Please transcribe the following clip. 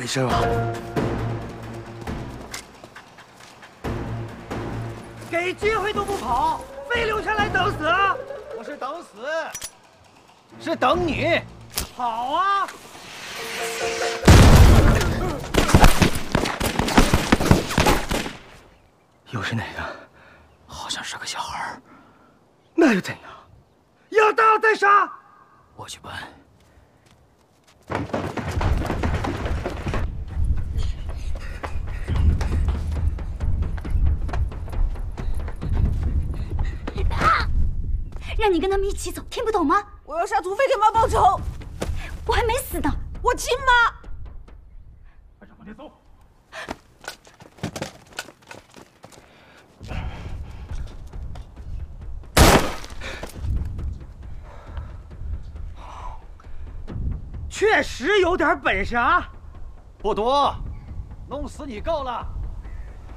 没事吧？ 给机会都不跑，非留下来等死？ 不是等死，是等你。 好啊！ 又是哪个？好像是个小孩儿。 那又怎样？要打再杀。 我去办。 让你跟他们一起走，听不懂吗？ 我要杀土匪给妈报仇。 我还没死呢， 我亲妈。 快上房间走。确实有点本事啊！ 不多，弄死你够了。